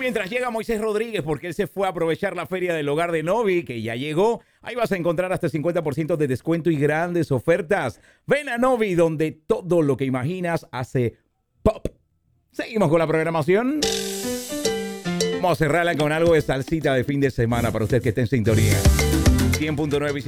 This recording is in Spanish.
mientras llega Moisés Rodríguez, porque él se fue a aprovechar la feria del hogar de Novi, que ya llegó. Ahí vas a encontrar hasta 50% de descuento y grandes ofertas. Ven a Novi, donde todo lo que imaginas hace pop. Seguimos con la programación. Vamos a cerrarla con algo de salsita de fin de semana para usted que esté en sintonía. 100.9